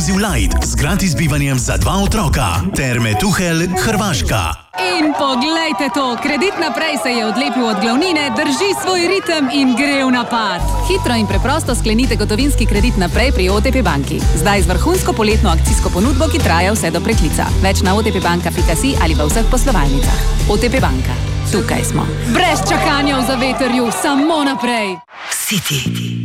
Inclusive Light z gratis bivanjem za 2 otroka. Terme Tuhelj, Hrvaška. In poglejte to, Kredit Naprej se je odlepil od glavnine, drži svoj ritem in gre v napad. Hitro in preprosto sklenite gotovinski kredit naprej pri OTP banki. Zdaj z vrhunsko poletno akcijsko ponudbo, ki traja vse do preklica. Več na otpbanka.si ali v vseh poslovalnicah. OTP banka. Tukaj smo. Brez čakanja v zavetrju, samo naprej. City.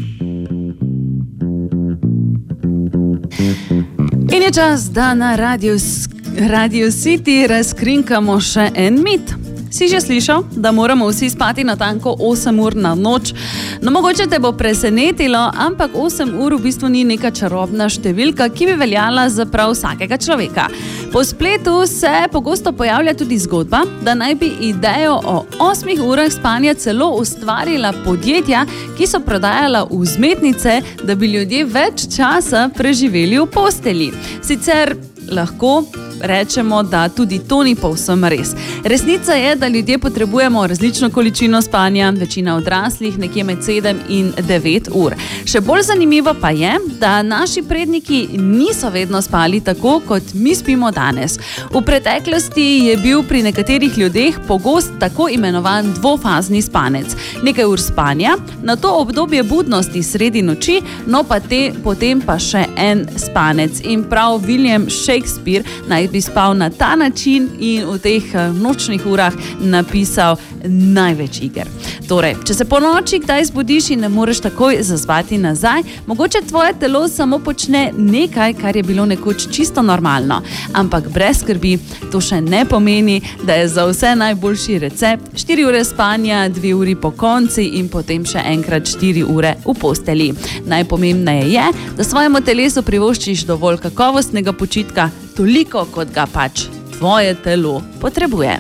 In je čas, da na Radio City razkrinkamo še en mit. Si že slišal, da moramo vsi spati natanko 8 ur na noč? No, mogoče te bo presenetilo, ampak 8 ur v bistvu ni neka čarobna številka, ki bi veljala za prav vsakega človeka. Po spletu se pogosto pojavlja tudi zgodba, da naj bi idejo o 8 urah spanja celo ustvarila podjetja, ki so prodajala vzmetnice, da bi ljudje več časa preživeli v postelji. Sicer lahko rečemo, da tudi to ni povsem res. Resnica je, da ljudje potrebujemo različno količino spanja, večina odraslih nekje med 7 in 9 ur. Še bolj zanimivo pa je, da naši predniki niso vedno spali tako, kot mi spimo danes. V preteklosti je bil pri nekaterih ljudeh pogost tako imenovan dvofazni spanec. Nekaj ur spanja, na to obdobje budnosti sredi noči, no pa potem pa še en spanec. In prav William Shakespeare naj bi spal na ta način in v teh nočnih urah napisal največ iger. Torej, če se po noči kdaj zbudiš in ne moreš takoj zaspati nazaj, mogoče tvoje telo samo počne nekaj, kar je bilo nekoč čisto normalno. Ampak brez skrbi, to še ne pomeni, da je za vse najboljši recept 4 ure spanja, 2 uri po konci in potem še enkrat 4 ure v posteli. Najpomembneje je, da svojemu telesu privoščiš dovolj kakovostnega počitka, toliko, kot ga pač tvoje telo potrebuje.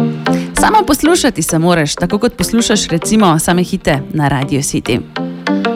Samo poslušati se moraš, tako kot poslušaš recimo same hite na Radio City.